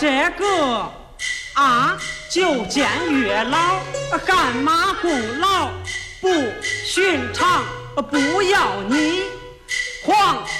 这个啊，就见月老，干嘛功劳不寻常，不要你皇